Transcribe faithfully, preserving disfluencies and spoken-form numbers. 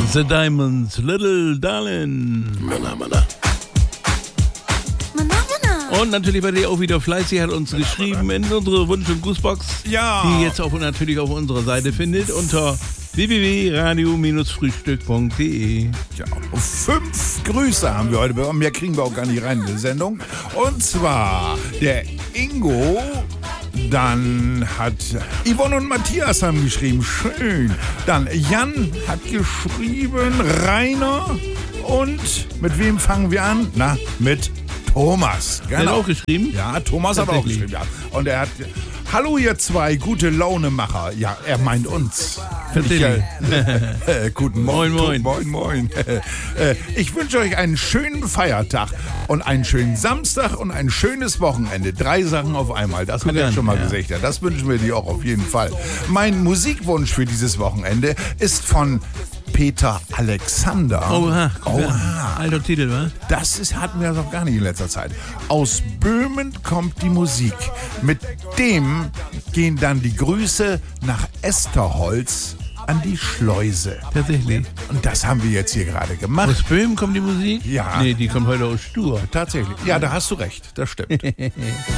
The Diamonds, Little Darling. Männer, Männer. Und natürlich war der auch wieder fleißig, hat uns geschrieben in unsere Wunsch- und Grußbox, Ja. die ihr jetzt auch natürlich auf unserer Seite findet, unter w w w punkt radio frühstück punkt d e. Ja, fünf Grüße haben wir heute bekommen. Mehr kriegen wir auch gar nicht rein in die Sendung. Und zwar der Ingo, dann hat Yvonne und Matthias haben geschrieben, schön. Dann Jan hat geschrieben, Rainer. Und mit wem fangen wir an? Na, mit Thomas. Genau. Hat er auch geschrieben? Ja, Thomas hat auch geschrieben, ja. Und er hat, hallo ihr zwei gute Launemacher. Ja, er meint uns. Ich, äh, äh, guten Morgen. Moin, moin. Moin, moin. äh, ich wünsche euch einen schönen Feiertag und einen schönen Samstag und ein schönes Wochenende. Drei Sachen auf einmal, das hat er schon mal ja. gesagt. Ja, das wünschen wir dir auch auf jeden Fall. Mein Musikwunsch für dieses Wochenende ist von Peter Alexander. Oha. Oha. Alter Titel, wa? Das ist, hatten wir noch gar nicht in letzter Zeit. Aus Böhmen kommt die Musik. Mit dem gehen dann die Grüße nach Esterholz an die Schleuse. Tatsächlich. Und das haben wir jetzt hier gerade gemacht. Aus Böhmen kommt die Musik? Ja. Nee, die kommt heute aus Stur. Tatsächlich. Ja, da hast du recht. Das stimmt.